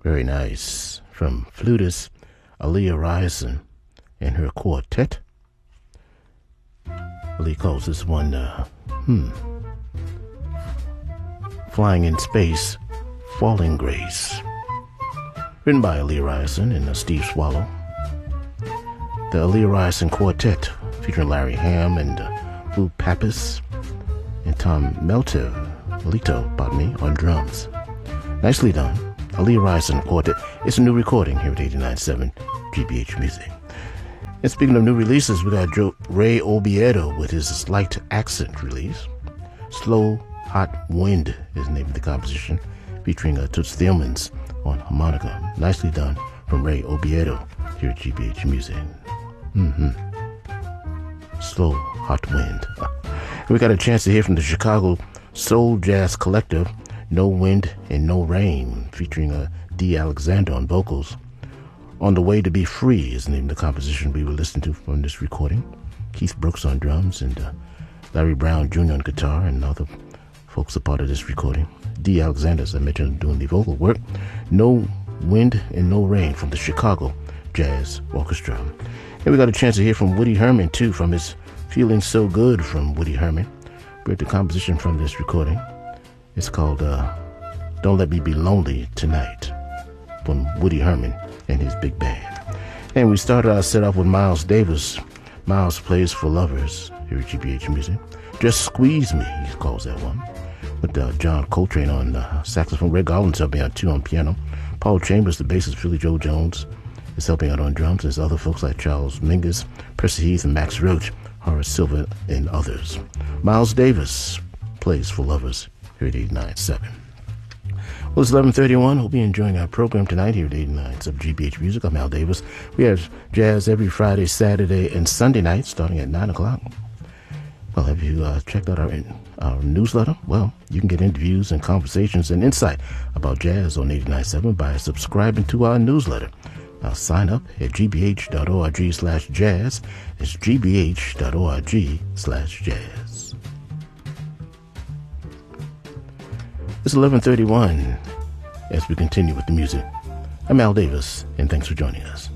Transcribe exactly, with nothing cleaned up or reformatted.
Very nice. From flutist Aaliyah Ryerson and her quartet. Lee calls this one, uh, hmm, Flying in Space, Falling Grace. Written by Aaliyah Ryerson and uh, Steve Swallow. The Aaliyah Ryerson Quartet, featuring Larry Hamm and uh, Lou Pappas and Tom Melto, Melito, pardon me, on drums. Nicely done. Aaliyah Ryerson Quartet. It's a new recording here at eighty-nine point seven G B H Music. And speaking of new releases, we got Joe, Ray Oviedo with his Slight Accent release. Slow Hot Wind is the name of the composition, featuring uh, Toots Thielmans on harmonica. Nicely done from Ray Oviedo here at G B H Music. Mm-hmm. Slow Hot Wind. We got a chance to hear from the Chicago Soul Jazz Collective, No Wind and No Rain, featuring uh, D. Alexander on vocals. On the Way to Be Free is the name of the composition we were listening to from this recording. Keith Brooks on drums and uh, Larry Brown Junior on guitar, and other folks are part of this recording. D. Alexander, as I mentioned, doing the vocal work. No Wind and No Rain from the Chicago Jazz Orchestra. And we got a chance to hear from Woody Herman, too, from his Feeling So Good from Woody Herman. We heard the composition from this recording. It's called uh, Don't Let Me Be Lonely Tonight from Woody Herman and his big band. And we started our set off with Miles Davis. Miles Plays for Lovers here at G B H Music. Just Squeeze Me, he calls that one. With uh, John Coltrane on uh, saxophone, Red Garland's helping out too on piano. Paul Chambers, the bassist, Philly Joe Jones, is helping out on drums. There's other folks like Charles Mingus, Percy Heath, and Max Roach, Horace Silver, and others. Miles Davis Plays for Lovers here at eighty-nine point seven. Well, it's eleven thirty-one. Hope you're enjoying our program tonight here at eighty-nine point seven G B H Music. I'm Al Davis. We have jazz every Friday, Saturday, and Sunday night starting at nine o'clock. Well, have you uh, checked out our, our newsletter? Well, you can get interviews and conversations and insight about jazz on eighty-nine point seven by subscribing to our newsletter. Now sign up at gbh.org slash jazz. It's gbh.org slash jazz. It's eleven thirty-one as we continue with the music. I'm Al Davis, and thanks for joining us.